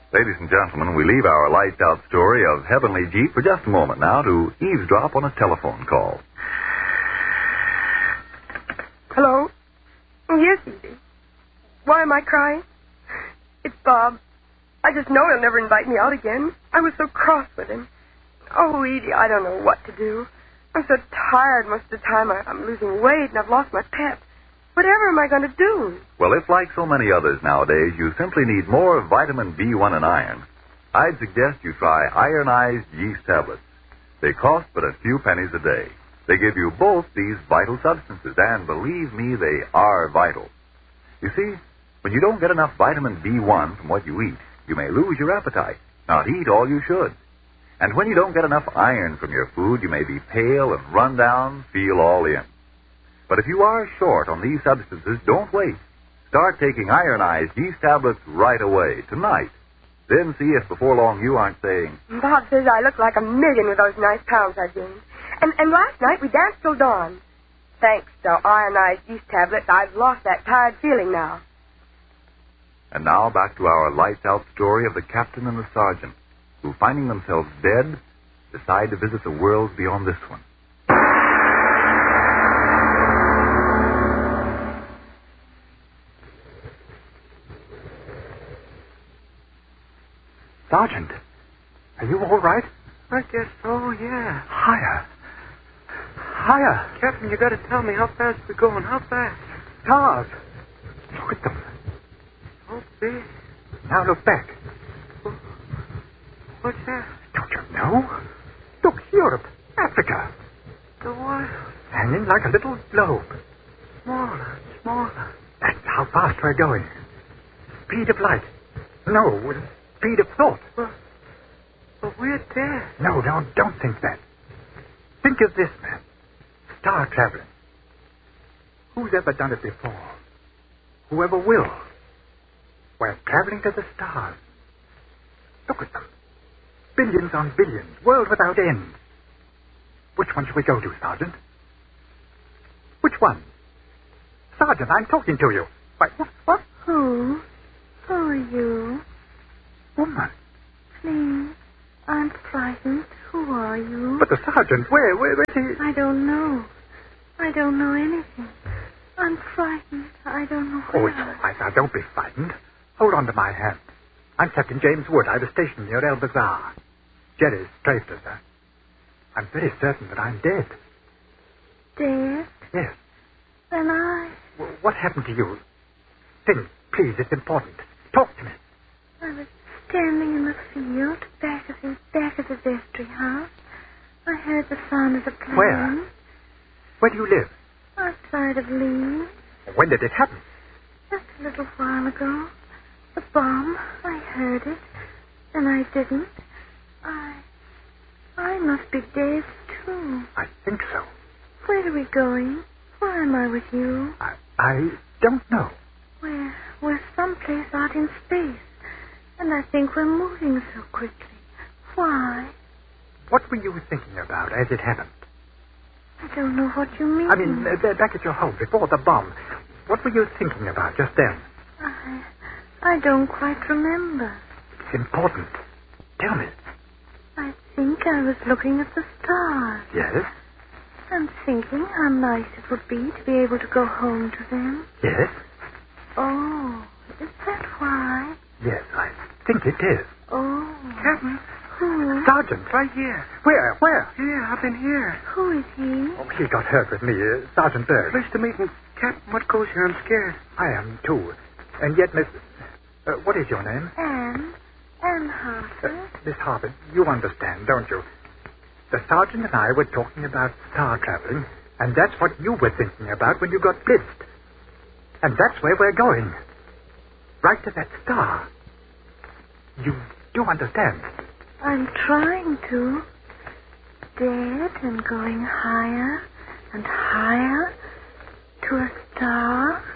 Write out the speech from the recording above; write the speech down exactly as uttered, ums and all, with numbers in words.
Ladies and gentlemen, we leave our lights-out story of Heavenly Jeep for just a moment now to eavesdrop on a telephone call. Hello? Yes, Edie. Why am I crying? It's Bob. I just know he'll never invite me out again. I was so cross with him. Oh, Edie, I don't know what to do. I'm so tired most of the time. I, I'm losing weight and I've lost my pep. Whatever am I going to do? Well, if like so many others nowadays, you simply need more vitamin B one and iron, I'd suggest you try ironized yeast tablets. They cost but a few pennies a day. They give you both these vital substances, and believe me, they are vital. You see, when you don't get enough vitamin B one from what you eat, you may lose your appetite, not eat all you should. And when you don't get enough iron from your food, you may be pale and run down, feel all in. But if you are short on these substances, don't wait. Start taking ironized yeast tablets right away, tonight. Then see if before long you aren't saying, Bob says I look like a million with those nice pounds I gained. And, and last night we danced till dawn. Thanks to ironized yeast tablets, I've lost that tired feeling now. And now back to our lights-out story of the captain and the sergeant, who, finding themselves dead, decide to visit the world beyond this one. Sergeant, are you all right? I guess so, yeah. Higher. Higher. Captain, you got to tell me how fast we're going. How fast? Stars. Look at them. Oh, big. Now look back. What's that? Don't you know? Look, Europe, Africa. The what? Hanging like a little globe. Smaller, smaller. That's how fast we're going. Speed of light. No, speed of thought. But, but we're dead. No, no, don't think that. Think of this, man. Star traveling. Who's ever done it before? Whoever will. We're traveling to the stars. Look at them. Billions on billions. World without end. Which one should we go to, Sergeant? Which one? Sergeant, I'm talking to you. Why, what? What? Who? Who are you? Woman. Please, I'm frightened. Who are you? But the sergeant, where, where, where's he? I don't know. I don't know anything. I'm frightened. I don't know where. Oh, it's all right now. Don't be frightened. Hold on to my hand. I'm Captain James Wood. I was stationed near El Bazaar. Jerry's strafed us, sir. I'm very certain that I'm dead. Dead? Yes. Then I... W- what happened to you? Think, please. It's important. Talk to me. I was standing in the field back of the back of the vestry house. I heard the sound of the plane. Where? Where do you live? Outside of Lee. When did it happen? Just a little while ago. The bomb. I heard it. And I didn't. I... I must be dead, too. I think so. Where are we going? Why am I with you? I, I don't know. We're, we're someplace out in space. And I think we're moving so quickly. Why? What were you thinking about as it happened? I don't know what you mean. I mean, uh, back at your home, before the bomb. What were you thinking about just then? I... I don't quite remember. It's important. Tell me. I think I was looking at the stars. Yes? And thinking how nice it would be to be able to go home to them. Yes? Oh, is that why? Yes, I think it is. Oh. Captain. Who? Sergeant. Right here. Where? Where? Here, up in here. Who is he? Oh, he got hurt with me, uh, Sergeant Berg. Pleased to meet you. Captain, what goes here? I'm scared. I am, too. And yet, Miss... Uh, what is your name? Anne. Anne Uh, Harper. Miss Harper, you understand, don't you? The sergeant and I were talking about star traveling, and that's what you were thinking about when you got blitzed. And that's where we're going. Right to that star. You do understand? I'm trying to. Dead and going higher and higher to a star.